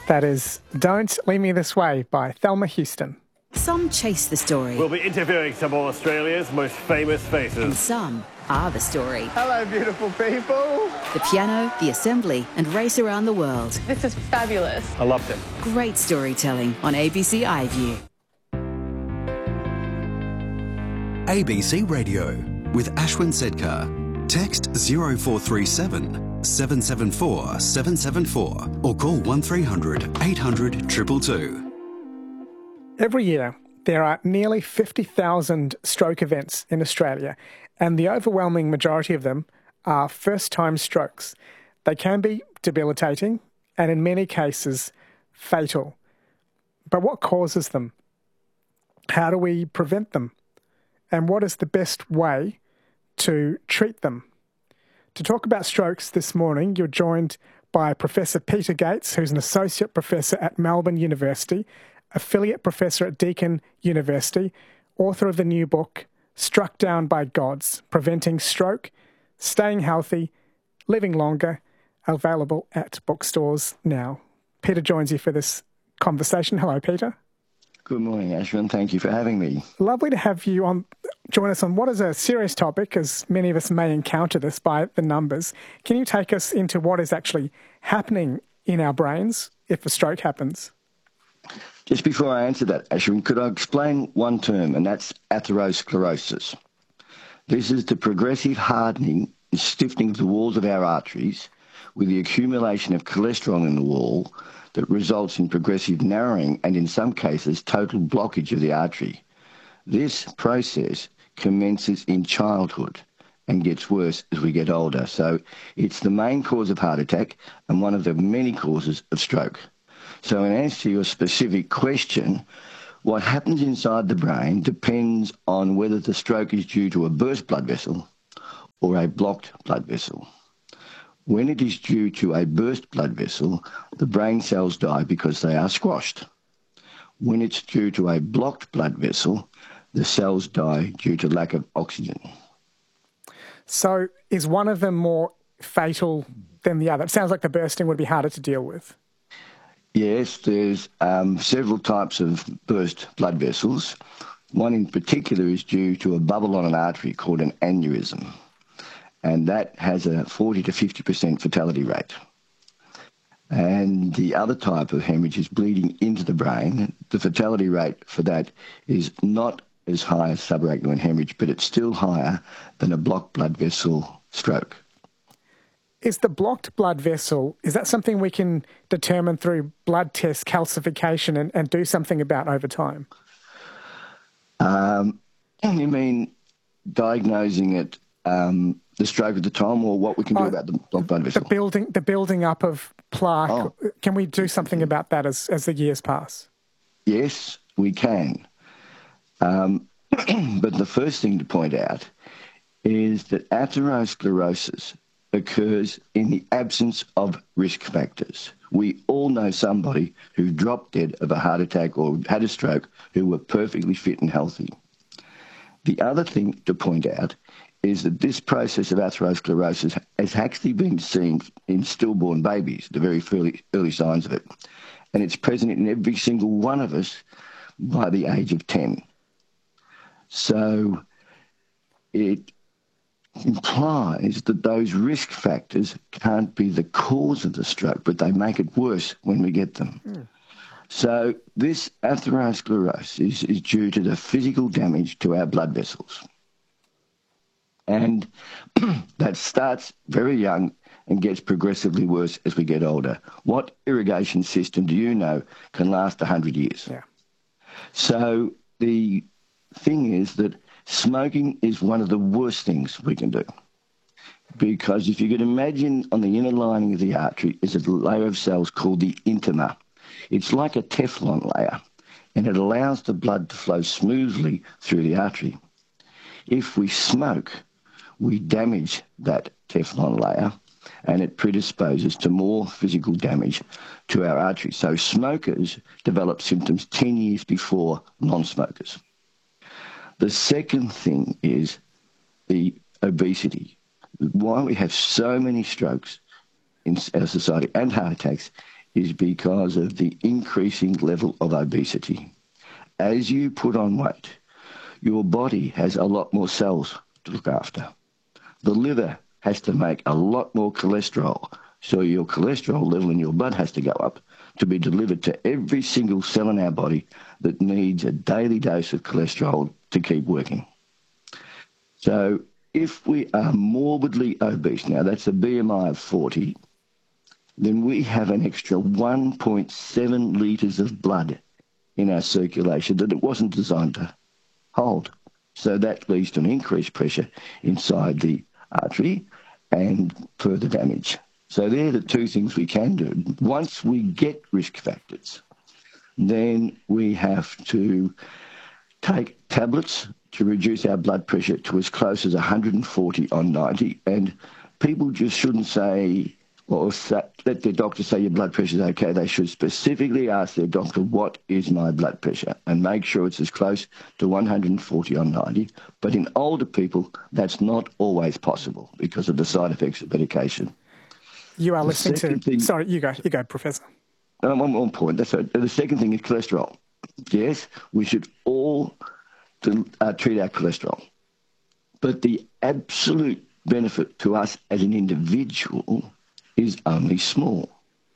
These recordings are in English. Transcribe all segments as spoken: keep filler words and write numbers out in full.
That is Don't Leave Me This Way by Thelma Houston. Some chase the story. We'll be interviewing some of Australia's most famous faces. And some are the story. Hello, beautiful people. The piano, the assembly, and race around the world. This is fabulous. I loved it. Great storytelling on A B C iView. A B C Radio with Ashwin Sedkar. Text zero four three seven, seven seven four, seven seven four or call one three hundred, eight hundred, two two two. Every year, there are nearly fifty thousand stroke events in Australia, and the overwhelming majority of them are first-time strokes. They can be debilitating and, in many cases, fatal. But what causes them? How do we prevent them? And what is the best way to treat them? To talk about strokes this morning, you're joined by Professor Peter Gates, who's an Associate Professor at Melbourne University, Affiliate Professor at Deakin University, author of the new book, Struck Down by Gods, Preventing Stroke, Staying Healthy, Living Longer, available at bookstores now. Peter joins you for this conversation. Hello, Peter. Good morning, Ashwin. Thank you for having me. Lovely to have you on. Join us on what is a serious topic, as many of us may encounter this by the numbers. Can you take us into what is actually happening in our brains if a stroke happens? Just before I answer that, Ashwin, could I explain one term, and that's atherosclerosis. This is the progressive hardening and stiffening of the walls of our arteries with the accumulation of cholesterol in the wall that results in progressive narrowing and, in some cases, total blockage of the artery. This process commences in childhood and gets worse as we get older. So it's the main cause of heart attack and one of the many causes of stroke. So in answer to your specific question, what happens inside the brain depends on whether the stroke is due to a burst blood vessel or a blocked blood vessel. When it is due to a burst blood vessel, the brain cells die because they are squashed. When it's due to a blocked blood vessel, the cells die due to lack of oxygen. So is one of them more fatal than the other? It sounds like the bursting would be harder to deal with. Yes, there's um, several types of burst blood vessels. One in particular is due to a bubble on an artery called an aneurysm, and that has a forty to fifty percent fatality rate. And the other type of hemorrhage is bleeding into the brain. The fatality rate for that is not as high as subarachnoid hemorrhage, but it's still higher than a blocked blood vessel stroke. Is the blocked blood vessel, is that something we can determine through blood test calcification and, and do something about over time? Um, you mean diagnosing it, um, the stroke at the time, or what we can do oh, about the blocked blood vessel? The building, the building up of plaque. Oh. Can we do something about that as, as the years pass? Yes, we can. Um, but the first thing to point out is that atherosclerosis occurs in the absence of risk factors. We all know somebody who dropped dead of a heart attack or had a stroke who were perfectly fit and healthy. The other thing to point out is that this process of atherosclerosis has actually been seen in stillborn babies, the very early, early signs of it. And it's present in every single one of us by the age of ten. So it implies that those risk factors can't be the cause of the stroke, but they make it worse when we get them. Mm. So this atherosclerosis is due to the physical damage to our blood vessels. And that starts very young and gets progressively worse as we get older. What irrigation system do you know can last one hundred years? Yeah. So the thing is that smoking is one of the worst things we can do, because if you could imagine on the inner lining of the artery is a layer of cells called the intima. It's like a Teflon layer, and it allows the blood to flow smoothly through the artery. If we smoke, we damage that Teflon layer, and it predisposes to more physical damage to our arteries. So smokers develop symptoms ten years before non-smokers. The second thing is the obesity. Why we have so many strokes in our society and heart attacks is because of the increasing level of obesity. As you put on weight, your body has a lot more cells to look after. The liver has to make a lot more cholesterol, so your cholesterol level in your blood has to go up to be delivered to every single cell in our body that needs a daily dose of cholesterol to keep working. So if we are morbidly obese, now that's a B M I of forty, then we have an extra one point seven litres of blood in our circulation that it wasn't designed to hold. So that leads to an increased pressure inside the artery and further damage. So they're the two things we can do. Once we get risk factors, then we have to take tablets to reduce our blood pressure to as close as one hundred forty on ninety. And people just shouldn't say, or say, let their doctor say your blood pressure is okay. They should specifically ask their doctor, what is my blood pressure? And make sure it's as close to one hundred forty on ninety. But in older people, that's not always possible because of the side effects of medication. You are The listening to... second thing- Sorry, you go. You go, Professor. Uh, one more point. That's right. The second thing is cholesterol. Yes, we should all do, uh, treat our cholesterol. But the absolute benefit to us as an individual is only small.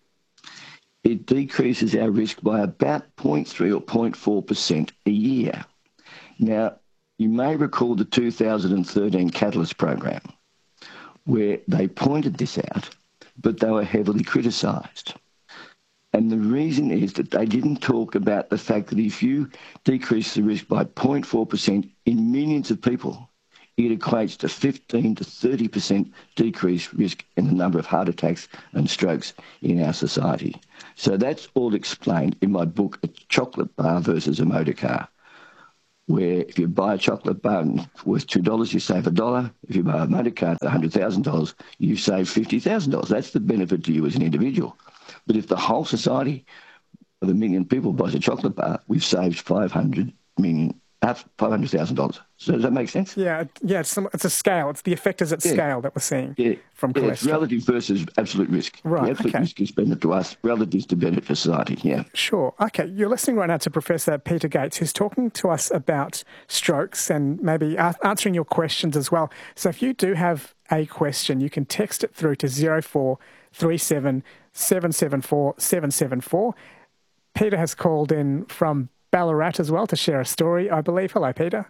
It decreases our risk by about zero point three or zero point four percent a year. Now, you may recall the two thousand thirteen Catalyst program, where they pointed this out, but they were heavily criticised. And the reason is that they didn't talk about the fact that if you decrease the risk by zero point four percent in millions of people, it equates to fifteen to thirty percent decreased risk in the number of heart attacks and strokes in our society. So that's all explained in my book, A Chocolate Bar versus a Motor Car, where if you buy a chocolate bar worth two dollars, you save a dollar. If you buy a motor car at one hundred thousand dollars, you save fifty thousand dollars. That's the benefit to you as an individual. But if the whole society of a million people buys a chocolate bar, we've saved five hundred million, five hundred thousand dollars. So does that make sense? Yeah, yeah. It's, some, it's a scale. It's the effect is at Yeah. scale that we're seeing Yeah. from Yeah, cholesterol. it's relative versus absolute risk. Right, The absolute okay. risk is benefit to us, relative to benefit to society, yeah. Sure. Okay. You're listening right now to Professor Peter Gates, who's talking to us about strokes and maybe a- answering your questions as well. So if you do have a question, you can text it through to zero four three seven seven seven four seven seven four. Peter has called in from Ballarat as well to share a story, I believe. Hello, Peter.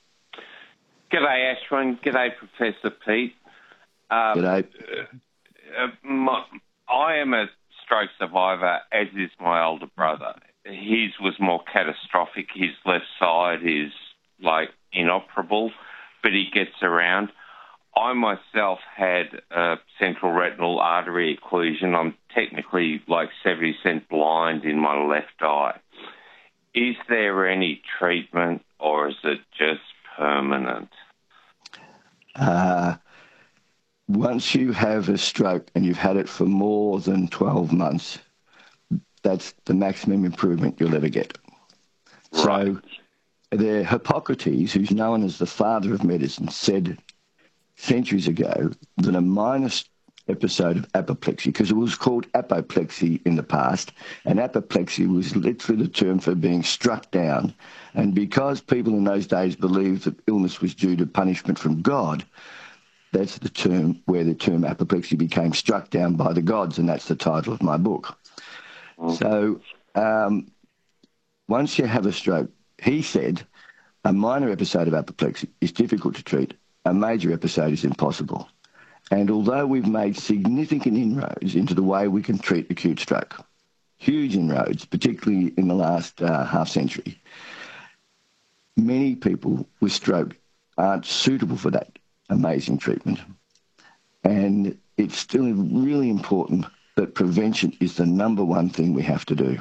G'day, Ashwin. G'day, Professor Pete. Um, G'day. Uh, my, I am a stroke survivor, as is my older brother. His was more catastrophic. His left side is, like, inoperable, but he gets around. I myself had a central retinal artery occlusion. I'm technically, like, seventy percent blind in my left eye. Is there any treatment, or is it just permanent? Uh, once you have a stroke and you've had it for more than twelve months, that's the maximum improvement you'll ever get. Right. So the Hippocrates, who's known as the father of medicine, said centuries ago that a minor episode of apoplexy, because it was called apoplexy in the past, and apoplexy was literally the term for being struck down. And because people in those days believed that illness was due to punishment from God, that's the term where the term apoplexy became struck down by the gods, and that's the title of my book. Mm. So um, once you have a stroke, he said a minor episode of apoplexy is difficult to treat. A major episode is impossible. And although we've made significant inroads into the way we can treat acute stroke, huge inroads, particularly in the last uh, half century, many people with stroke aren't suitable for that amazing treatment. And it's still really important that prevention is the number one thing we have to do.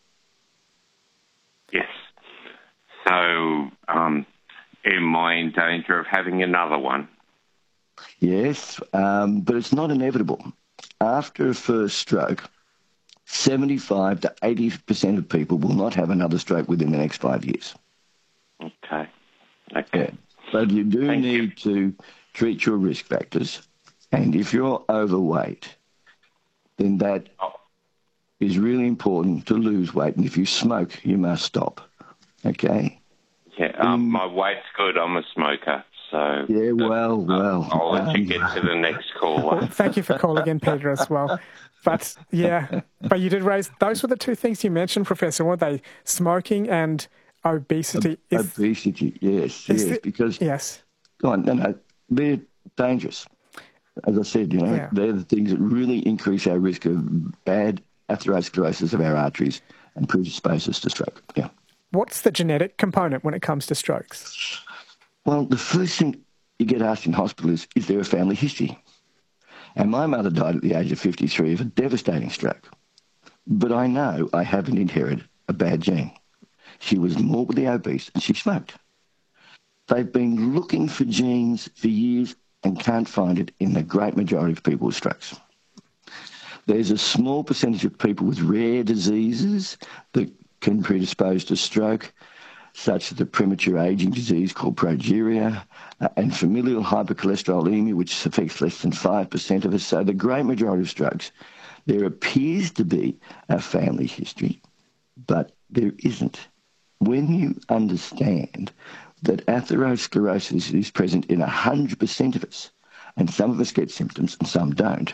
Yes. So, um, am I in danger of having another one? Yes, um, but it's not inevitable. After a first stroke, seventy-five to eighty percent of people will not have another stroke within the next five years. Okay. Okay. Yeah. But you do Thank need you. to treat your risk factors. And if you're overweight, then that Oh. is really important to lose weight, and if you smoke, you must stop. Okay? Yeah, um, my weight's good. I'm a smoker, so... Yeah, well, well... I'll let um, you get to the next caller. Thank you for calling in, Peter, as well. But, yeah, but you did raise... Those were the two things you mentioned, Professor, weren't they? Smoking and obesity. Ob- Is, obesity, yes, is yes, the, because... Yes. Go on, no, no, they're dangerous. As I said, you know, Yeah. they're the things that really increase our risk of bad atherosclerosis of our arteries and predispose us to stroke, yeah. What's the genetic component when it comes to strokes? Well, the first thing you get asked in hospital is, is there a family history? And my mother died at the age of fifty-three of a devastating stroke. But I know I haven't inherited a bad gene. She was morbidly obese and she smoked. They've been looking for genes for years and can't find it in the great majority of people with strokes. There's a small percentage of people with rare diseases that can predispose to stroke, such as the premature aging disease called progeria uh, and familial hypercholesterolemia, which affects less than five percent of us. So the great majority of strokes, there appears to be a family history, but there isn't. When you understand that atherosclerosis is present in one hundred percent of us, and some of us get symptoms and some don't,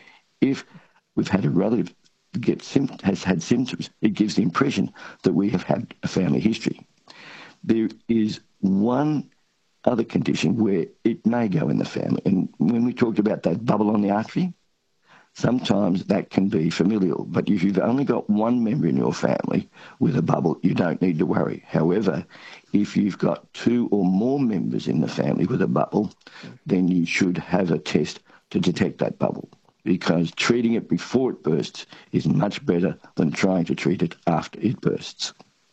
if we've had a relative get sympt- has had symptoms, it gives the impression that we have had a family history. There is one other condition where it may go in the family, and when we talked about that bubble on the artery, sometimes that can be familial, but if you've only got one member in your family with a bubble, you don't need to worry. However, if you've got two or more members in the family with a bubble, then you should have a test to detect that bubble, because treating it before it bursts is much better than trying to treat it after it bursts.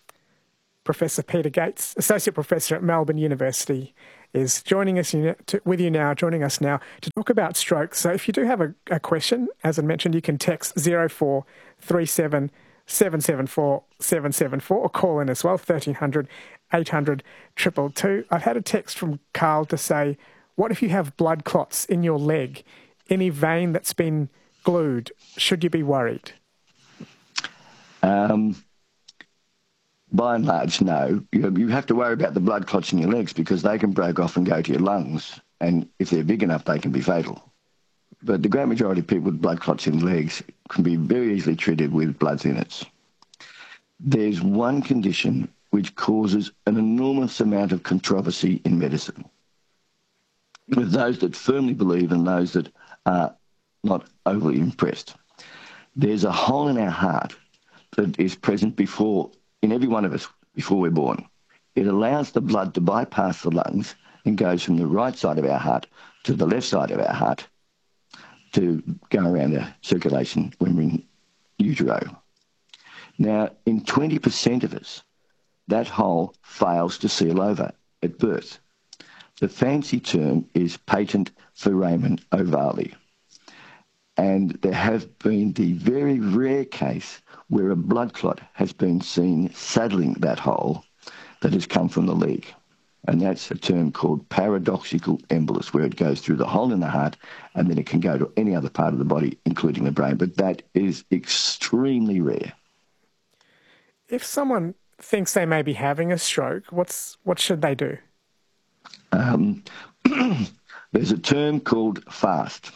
Professor Peter Gates, Associate Professor at Melbourne University, is joining us in, to, with you now, joining us now to talk about stroke. So if you do have a, a question, as I mentioned, you can text zero four three seven seven seven four seven seven four or call in as well, thirteen hundred eight hundred two two two. I've had a text from Carl to say, what if you have blood clots in your leg, any vein that's been glued? Should you be worried? Um... By and large, no. You, you have to worry about the blood clots in your legs because they can break off and go to your lungs, and if they're big enough, they can be fatal. But the great majority of people with blood clots in legs can be very easily treated with blood thinners. There's one condition which causes an enormous amount of controversy in medicine, with those that firmly believe and those that are not overly impressed. There's a hole in our heart that is present before in every one of us before we're born. It allows the blood to bypass the lungs and goes from the right side of our heart to the left side of our heart to go around our circulation when we're in utero. Now, in twenty percent of us, that hole fails to seal over at birth. The fancy term is patent foramen ovale. And there have been the very rare case where a blood clot has been seen saddling that hole that has come from the leg. And that's a term called paradoxical embolus, where it goes through the hole in the heart and then it can go to any other part of the body, including the brain. But that is extremely rare. If someone thinks they may be having a stroke, what's what should they do? Um, there's a term called FAST,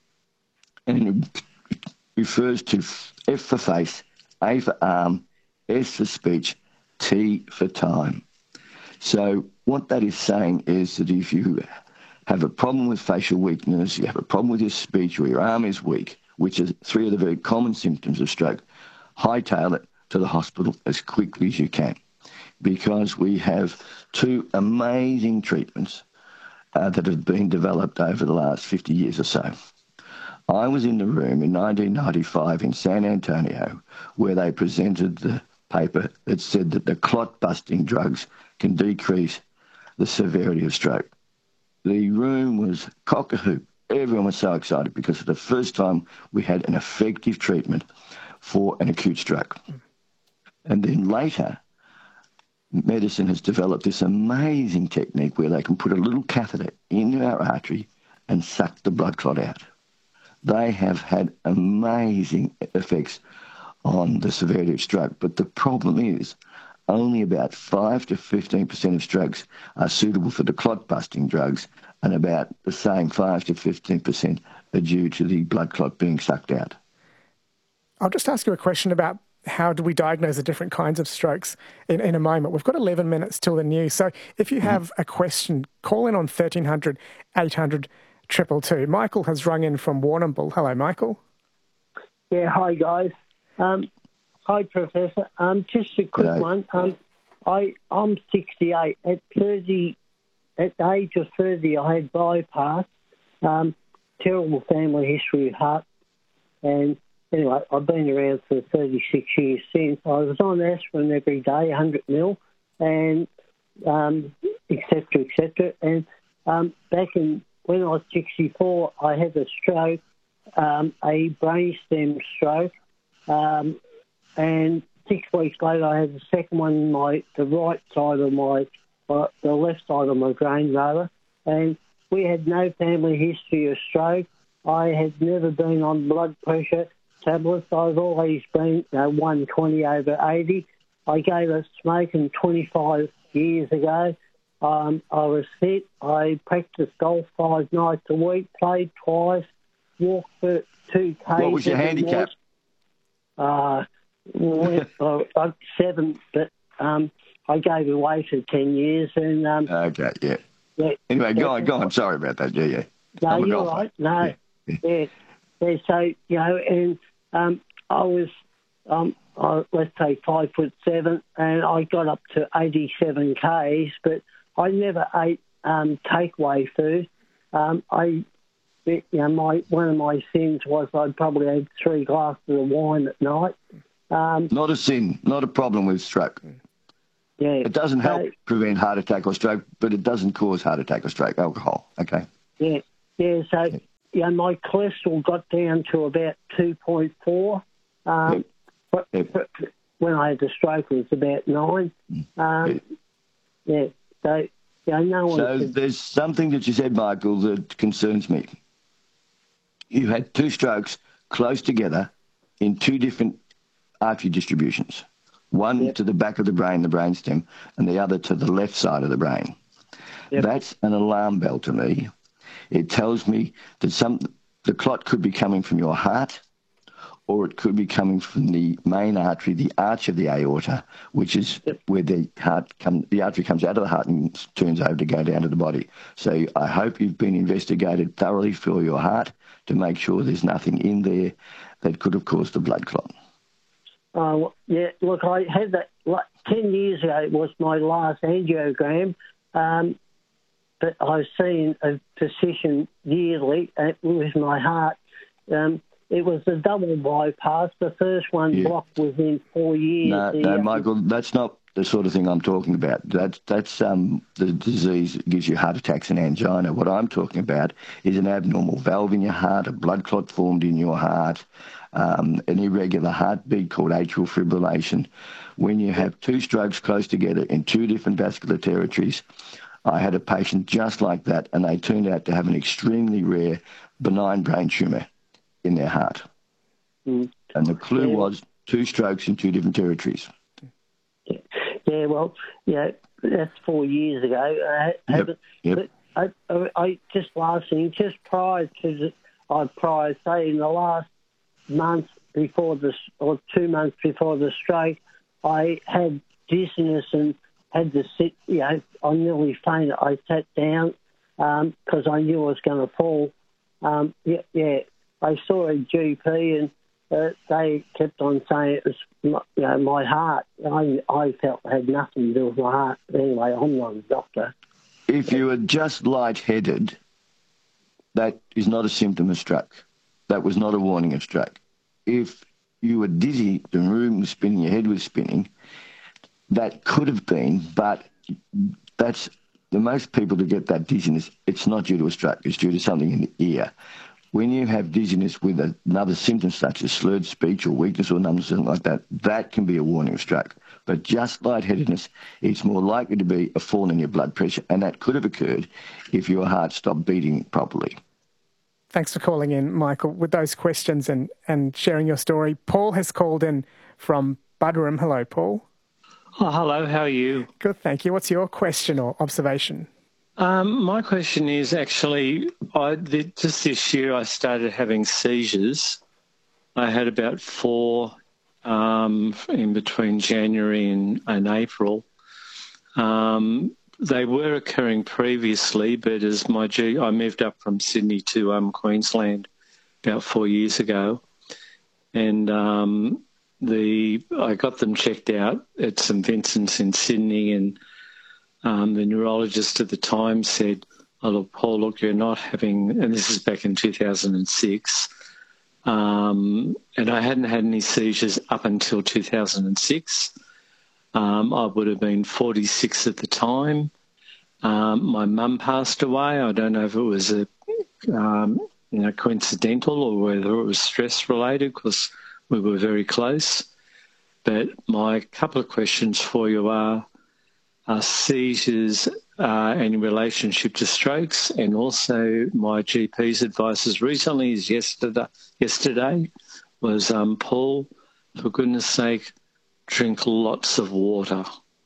and it refers to F for face, A for arm, S for speech, T for time. So what that is saying is that if you have a problem with facial weakness, you have a problem with your speech, or your arm is weak, which is three of the very common symptoms of stroke, hightail it to the hospital as quickly as you can, because we have two amazing treatments uh, that have been developed over the last fifty years or so. I was in the room in nineteen ninety-five in San Antonio where they presented the paper that said that the clot-busting drugs can decrease the severity of stroke. The room was cock-a-hoop. Everyone was so excited because for the first time we had an effective treatment for an acute stroke. And then later, medicine has developed this amazing technique where they can put a little catheter into our artery and suck the blood clot out. They have had amazing effects on the severity of stroke. But the problem is only about five to fifteen percent of strokes are suitable for the clot-busting drugs, and about the same five to fifteen percent are due to the blood clot being sucked out. I'll just ask you a question about how do we diagnose the different kinds of strokes in, in a moment. We've got eleven minutes till the news. So if you have a question, call in on thirteen hundred, eight hundred, two two two. Michael has rung in from Warrnambool. Hello, Michael. Yeah, hi, guys. Um, hi, Professor. Um, just a quick Hello. one. Um, I, I'm sixty-eight. At thirty, at the age of thirty, I had bypass. Um, terrible family history of heart. And anyway, I've been around for thirty-six years since. I was on aspirin every day, one hundred mil, and um, et cetera, et cetera. And um, back in when I was sixty-four, I had a stroke, um, a brainstem stroke, um, and six weeks later, I had the second one in my the right side of my, uh, the left side of my brain, rather. And we had no family history of stroke. I had never been on blood pressure tablets. I've always been you know, one twenty over eighty. I gave up smoking twenty-five years ago. Um, I was fit. I practiced golf five nights a week, played twice, walked for two Ks. What was your handicap? Uh, went, uh, uh, seven, but um, I gave it away for ten years. And um, Okay, yeah. yeah Anyway, go yeah, on, go on. Sorry about that. Yeah, yeah. No, I'm a you're golfer. right. No, Yeah, yeah. yeah. yeah. So, you know, and um, I was, um, uh, let's say, five foot seven, and I got up to eighty-seven Ks, but I never ate um, takeaway food. Um, I, you know, my one of my sins was I'd probably had three glasses of wine at night. Um, Not a sin, not a problem with stroke. yeah, It doesn't help so, prevent heart attack or stroke, but it doesn't cause heart attack or stroke, alcohol. Okay. Yeah, yeah. So, you know, my cholesterol got down to about two point four. Um, but, Yep. but when I had the stroke, it was about nine. Um, yeah. So, you know, no one. So could, there's something that you said, Michael, that concerns me. You had two strokes close together in two different artery distributions. One Yep. to the back of the brain, the brainstem, and the other to the left side of the brain. Yep. That's an alarm bell to me. It tells me that some the clot could be coming from your heart, or it could be coming from the main artery, the arch of the aorta, which is Yep. where the heart come, the artery comes out of the heart and turns over to go down to the body. So I hope you've been investigated thoroughly for your heart to make sure there's nothing in there that could have caused a blood clot. uh, yeah, look, I had that like, ten years ago. It was my last angiogram. Um, but I was seeing a physician yearly uh, with my heart. Um, It was a double bypass. The first one Yeah. blocked within four years. No, The, no, um, Michael, that's not the sort of thing I'm talking about. That's that's um, the disease that gives you heart attacks and angina. What I'm talking about is an abnormal valve in your heart, a blood clot formed in your heart, um, an irregular heartbeat called atrial fibrillation. When you have two strokes close together in two different vascular territories, I had a patient just like that, and they turned out to have an extremely rare benign brain tumour in their heart. Mm. And the clue Yeah. was two strokes in two different territories. Yeah, well, yeah, that's four years ago. I haven't, yep. But I, I, I just last thing, just prior to, the, I prior say in the last month before this, or two months before the stroke, I had dizziness and had to sit. You know, I nearly fainted. I sat down because um, I knew I was going to fall. Um, yeah, yeah. I saw a G P and uh, they kept on saying it was, my, you know, my heart. I, I felt it had nothing to do with my heart. But anyway, I'm not a doctor. If you were just lightheaded, that is not a symptom of stroke. That was not a warning of stroke. If you were dizzy, the room was spinning, your head was spinning, that could have been, but that's the most people to get that dizziness, it's not due to a stroke, it's due to something in the ear. When you have dizziness with another symptom such as slurred speech or weakness or numbness or something like that, that can be a warning of stroke. But just lightheadedness, it's more likely to be a fall in your blood pressure, and that could have occurred if your heart stopped beating properly. Thanks for calling in, Michael, with those questions and, and sharing your story. Paul has called in from Buderim. Hello, Paul. Oh, hello, how are you? Good, thank you. What's your question or observation? Um, my question is actually, I, just this year I started having seizures. I had about four um, in between January and, and April. Um, they were occurring previously, but as my G, I moved up from Sydney to um, Queensland about four years ago, and um, the I got them checked out at St Vincent's in Sydney, and um, the neurologist at the time said, "Oh look, Paul, look, you're not having," and this is back in two thousand six, um, and I hadn't had any seizures up until two thousand six. Um, I would have been forty-six at the time. Um, my mum passed away. I don't know if it was a um, you know coincidental or whether it was stress related, because we were very close. But my couple of questions for you are: are seizures uh, in relationship to strokes? And also, my G P's advice as recently as yesterday, yesterday was, um, Paul, for goodness sake, drink lots of water.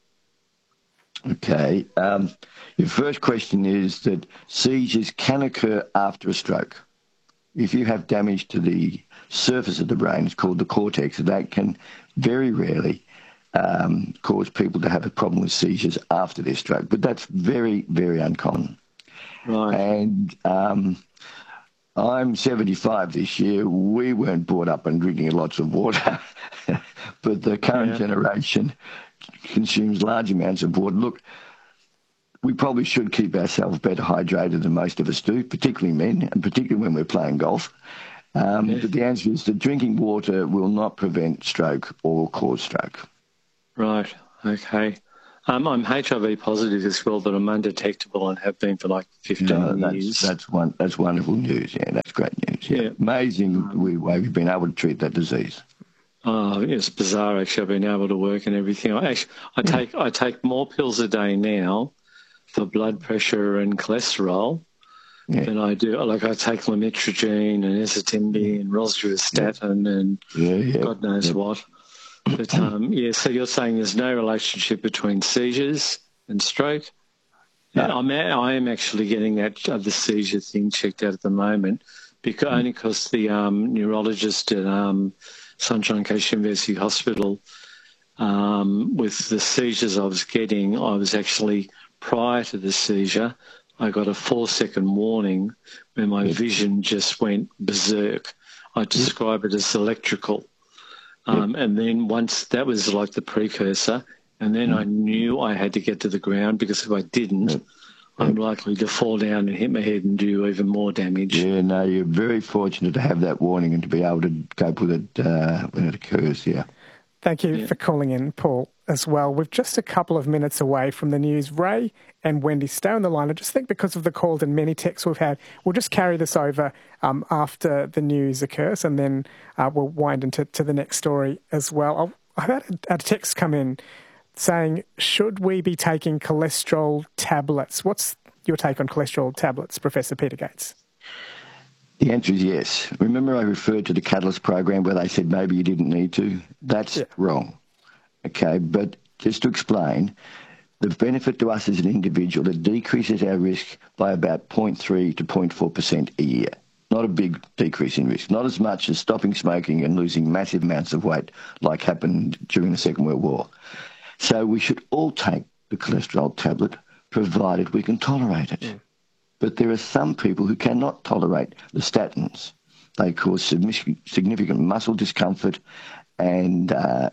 Okay. Um, your first question is that seizures can occur after a stroke. If you have damage to the surface of the brain, it's called the cortex, that can very rarely um, cause people to have a problem with seizures after their stroke. But that's very, very uncommon. Right. And um, I'm seventy-five this year. We weren't brought up on drinking lots of water, but the current Yeah. generation consumes large amounts of water. Look, we probably should keep ourselves better hydrated than most of us do, particularly men, and particularly when we're playing golf. Um, Yes. But the answer is that drinking water will not prevent stroke or cause stroke. Right, okay. Um, I'm H I V positive as well, but I'm undetectable and have been for like fifteen No, that's, years. that's, one, that's wonderful news. Yeah, that's great news. Yeah. Yeah. Amazing the way we've been able to treat that disease. Oh, it's bizarre. Actually, I've been able to work and everything. I actually, I take I take more pills a day now for blood pressure and cholesterol Yeah. than I do. Like I take lamotrigine and ezetimibe and rosuvastatin and Yeah, yeah. God knows yeah. what. But um, yeah, so you're saying there's no relationship between seizures and stroke? No. And I'm a- I am actually getting that uh, the seizure thing checked out at the moment, because only because the um, neurologist at um, Sunshine Coast University Hospital, um, with the seizures I was getting, I was actually, prior to the seizure, I got a four-second warning where my vision just went berserk. I describe it as electrical. Um, and then once that was like the precursor, and then I knew I had to get to the ground, because if I didn't, I'm likely to fall down and hit my head and do even more damage. Yeah, no, you're very fortunate to have that warning and to be able to cope with it uh, when it occurs, yeah. Thank you Yeah. for calling in, Paul, as well. We're just a couple of minutes away from the news. Ray and Wendy, stay on the line. I just think because of the calls and many texts we've had, we'll just carry this over um, after the news occurs, and then uh, we'll wind into to the next story as well. I'll, I've had a, a text come in saying, should we be taking cholesterol tablets? What's your take on cholesterol tablets, Professor Peter Gates? The answer is yes. Remember I referred to the Catalyst program where they said maybe you didn't need to? That's Yeah. wrong. Okay, but just to explain, the benefit to us as an individual, it decreases our risk by about zero point three to zero point four percent a year. Not a big decrease in risk. Not as much as stopping smoking and losing massive amounts of weight like happened during the Second World War. So we should all take the cholesterol tablet provided we can tolerate it. Mm. But there are some people who cannot tolerate the statins. They cause significant muscle discomfort, and uh,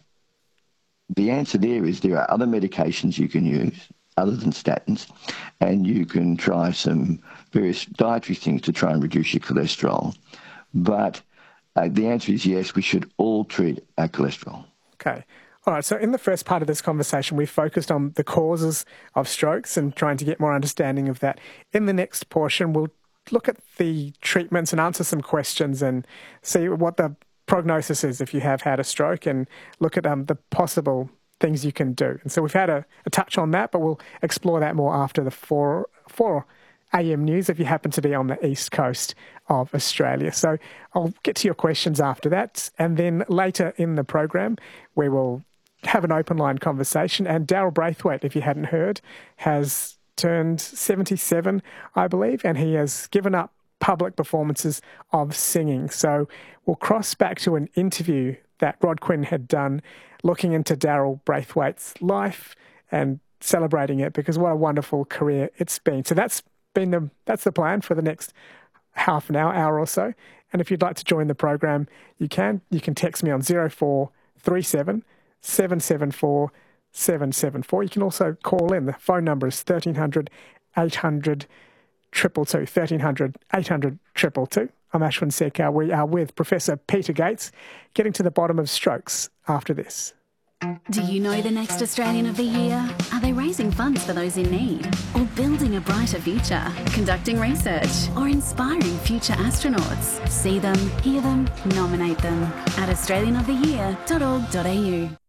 the answer there is there are other medications you can use other than statins, and you can try some various dietary things to try and reduce your cholesterol. But uh, the answer is yes, we should all treat our cholesterol. Okay. All right, so in the first part of this conversation, we focused on the causes of strokes and trying to get more understanding of that. In the next portion, we'll look at the treatments and answer some questions and see what the prognosis is if you have had a stroke, and look at um, the possible things you can do. And so we've had a, a touch on that, but we'll explore that more after the four, four A M news if you happen to be on the east coast of Australia. So I'll get to your questions after that. And then later in the program, we will have an open line conversation. And Daryl Braithwaite, if you hadn't heard, has turned seventy-seven, I believe, and he has given up public performances of singing. So we'll cross back to an interview that Rod Quinn had done looking into Daryl Braithwaite's life and celebrating it, because what a wonderful career it's been. So that's been the that's the plan for the next half an hour, hour or so. And if you'd like to join the program, you can. You can text me on zero four three seven, seven seven four, seven seven four. You can also call in. The phone number is thirteen hundred, eight hundred, two two two, thirteen hundred, eight hundred, two two two. I'm Ashwin Sekar. We are with Professor Peter Gates, getting to the bottom of strokes after this. Do you know the next Australian of the Year? Are they raising funds for those in need? Or building a brighter future? Conducting research? Or inspiring future astronauts? See them, hear them, nominate them at australian of the year dot org dot a u.